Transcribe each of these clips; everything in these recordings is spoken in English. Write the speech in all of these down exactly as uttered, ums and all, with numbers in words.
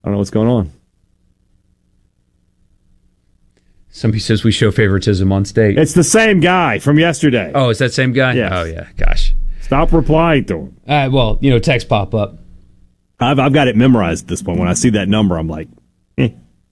I don't know what's going on. Somebody says we show favoritism on state. It's the same guy from yesterday. Oh, is that same guy? Yes. Oh, yeah. Gosh. Stop replying to him. Uh, well, you know, text pop up. I've, I've got it memorized at this point. When I see that number, I'm like, eh.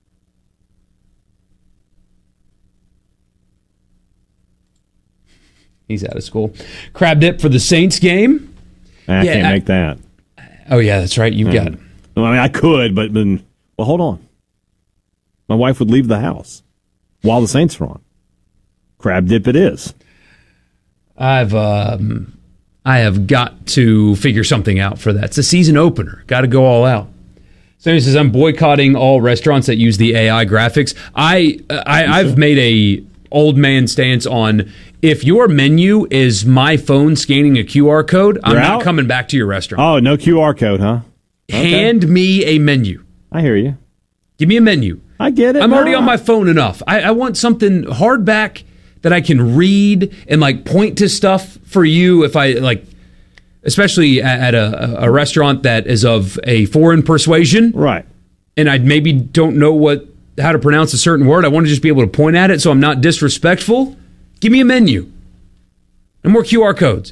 He's out of school. Crab dip for the Saints game? I yeah, can't I, make that. Oh, yeah, that's right. You've yeah. got it. Well, I mean, I could, but then, well, hold on. My wife would leave the house while the Saints are on. Crab dip it is. I've um, I have got to figure something out for that. It's a season opener. Got to go all out. Somebody says, I'm boycotting all restaurants that use the A I graphics. I, I I've made a old man stance on, if your menu is my phone scanning a Q R code, I'm You're not out? coming back to your restaurant. Oh, no Q R code, huh? Okay. Hand me a menu. I hear you. Give me a menu. I get it. I'm already no, on my phone enough. I, I want something hardback that I can read and like point to stuff for you if I like, especially at a, a restaurant that is of a foreign persuasion. Right. And I maybe don't know what how to pronounce a certain word. I want to just be able to point at it so I'm not disrespectful. Give me a menu. No more Q R codes.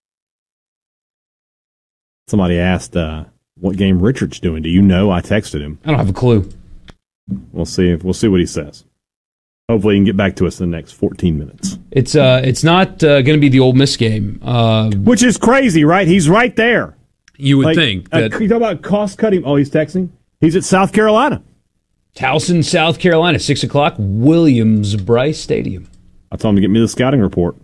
Somebody asked uh, what game Richard's doing. Do you know? I texted him. I don't have a clue. We'll see. We'll see what he says. Hopefully, he can get back to us in the next fourteen minutes. It's uh, it's not uh, going to be the Ole Miss game, uh, which is crazy, right? He's right there. You would like, think. That uh, you talk about cost cutting. Oh, he's texting. He's at South Carolina, Towson, South Carolina, six o'clock, Williams-Brice Stadium. I told him to get me the scouting report.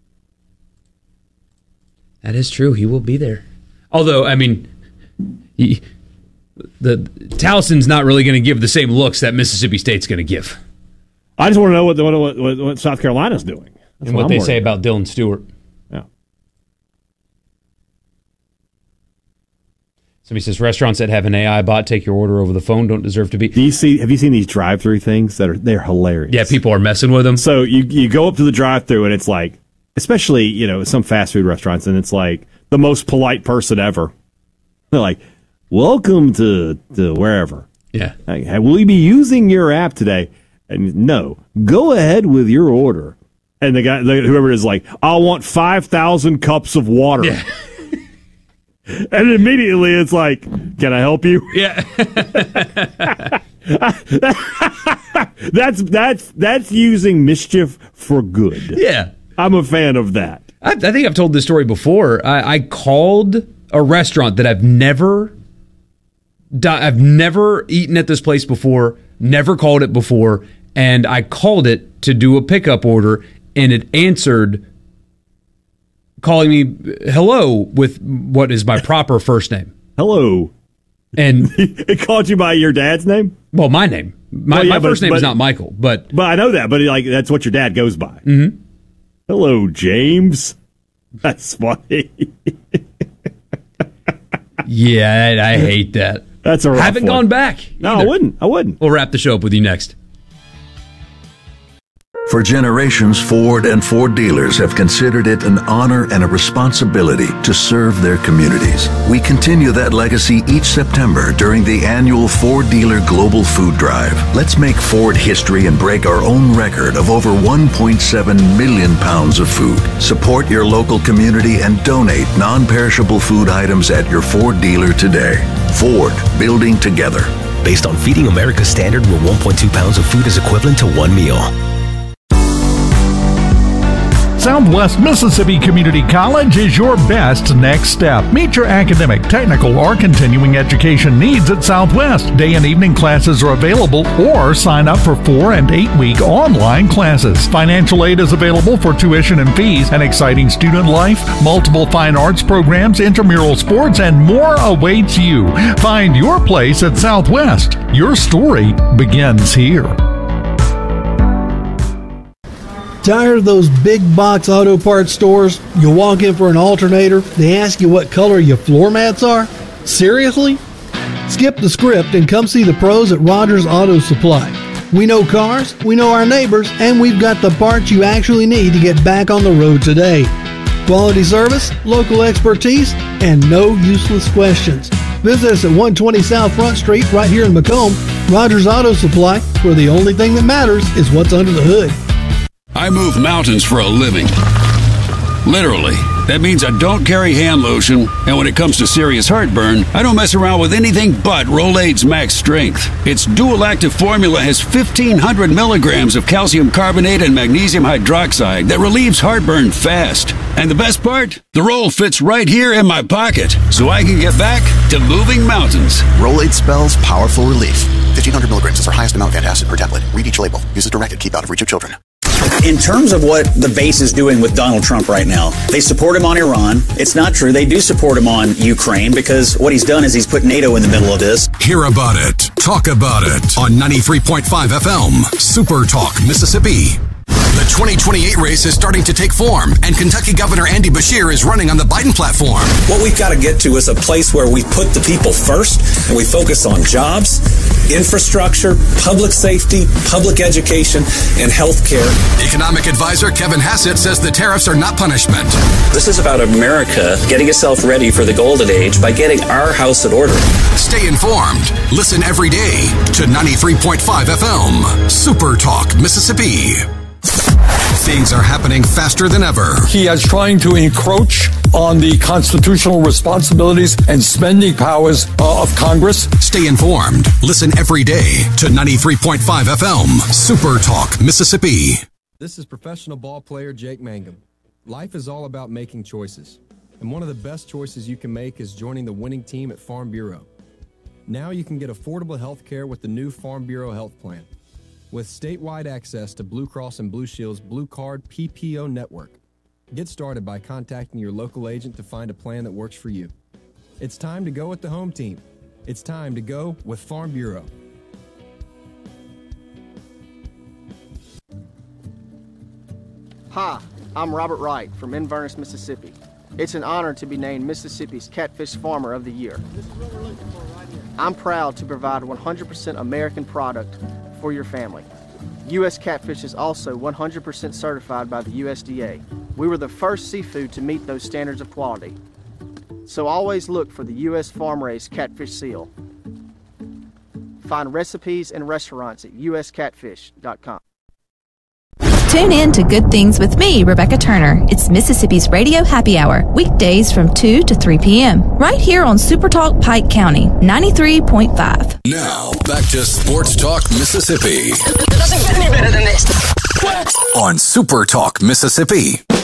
That is true. He will be there. Although, I mean, he, the Towson's not really going to give the same looks that Mississippi State's going to give. I just want to know what what, what, what South Carolina's doing. That's and what, what they worried say about. about Dylan Stewart. Yeah. Somebody says restaurants that have an A I bot take your order over the phone don't deserve to be. Do you see? Have you seen these drive-through things that are they're hilarious? Yeah, people are messing with them. So you you go up to the drive-through and it's like, especially you know some fast food restaurants, and it's like the most polite person ever. They're like, "Welcome to to wherever." Yeah. Like, will you be using your app today? And no, go ahead with your order. And the guy, the, whoever it is, like, I want five thousand cups of water. Yeah. And immediately it's like, can I help you? Yeah. that's that's that's using mischief for good. Yeah. I'm a fan of that. I, I think I've told this story before. I, I called a restaurant that I've never, I've never eaten at this place before, never called it before, and I called it to do a pickup order, and it answered calling me hello with what is my proper first name. Hello. And it called you by your dad's name? Well, my name. My, well, yeah, my but, first name but, is not Michael, but but I know that. But like that's what your dad goes by. Mm-hmm. Hello, James. That's funny. Yeah, I, I hate that. That's a rough Haven't one. gone back. No, either. I wouldn't. I wouldn't. We'll wrap the show up with you next. For generations, Ford and Ford dealers have considered it an honor and a responsibility to serve their communities. We continue that legacy each September during the annual Ford Dealer Global Food Drive. Let's make Ford history and break our own record of over one point seven million pounds of food. Support your local community and donate non-perishable food items at your Ford dealer today. Ford, building together. Based on Feeding America standard, where one point two pounds of food is equivalent to one meal. Southwest Mississippi Community College is your best next step. Meet your academic, technical, or continuing education needs at Southwest. Day and evening classes are available, or sign up for four and eight week online classes. Financial aid is available for tuition and fees, an exciting student life, multiple fine arts programs, intramural sports, and more awaits you. Find your place at Southwest. Your story begins here. Tired of those big box auto parts stores? You walk in for an alternator, they ask you what color your floor mats are? Seriously? Skip the script and come see the pros at Rogers Auto Supply. We know cars, we know our neighbors, and we've got the parts you actually need to get back on the road today. Quality service, local expertise, and no useless questions. Visit us at one twenty South Front Street right here in Macomb. Rogers Auto Supply, where the only thing that matters is what's under the hood. I move mountains for a living. Literally. That means I don't carry hand lotion, and when it comes to serious heartburn, I don't mess around with anything but Rolaids Max Strength. Its dual-active formula has fifteen hundred milligrams of calcium carbonate and magnesium hydroxide that relieves heartburn fast. And the best part? The roll fits right here in my pocket, so I can get back to moving mountains. Rolaids spells powerful relief. fifteen hundred milligrams is our highest amount of antacid per tablet. Read each label. Use as directed. Keep out of reach of children. In terms of what the base is doing with Donald Trump right now, they support him on Iran. It's not true. They do support him on Ukraine because what he's done is he's put NATO in the middle of this. Hear about it. Talk about it on ninety-three point five F M, Super Talk, Mississippi. The twenty twenty-eight race is starting to take form, and Kentucky Governor Andy Beshear is running on the Biden platform. What we've got to get to is a place where we put the people first, and we focus on jobs, infrastructure, public safety, public education, and health care. Economic advisor Kevin Hassett says the tariffs are not punishment. This is about America getting itself ready for the golden age by getting our house in order. Stay informed. Listen every day to ninety-three point five F M, Super Talk, Mississippi. Things are happening faster than ever. He is trying to encroach on the constitutional responsibilities and spending powers uh, of Congress. Stay informed. Listen every day to ninety-three point five F M, Super Talk, Mississippi. This is professional ball player Jake Mangum. Life is all about making choices. And one of the best choices you can make is joining the winning team at Farm Bureau. Now you can get affordable health care with the new Farm Bureau Health Plan. With statewide access to Blue Cross and Blue Shield's Blue Card P P O network. Get started by contacting your local agent to find a plan that works for you. It's time to go with the home team. It's time to go with Farm Bureau. Hi, I'm Robert Wright from Inverness, Mississippi. It's an honor to be named Mississippi's Catfish Farmer of the Year. I'm proud to provide one hundred percent American product for your family. U S Catfish is also one hundred percent certified by the U S D A. We were the first seafood to meet those standards of quality. So always look for the U S Farm Raised Catfish Seal. Find recipes and restaurants at U S catfish dot com. Tune in to Good Things with me, Rebecca Turner. It's Mississippi's Radio Happy Hour, weekdays from two to three p.m. right here on Super Talk Pike County, ninety-three point five. Now, back to Sports Talk Mississippi. It doesn't get any better than this. On Super Talk Mississippi.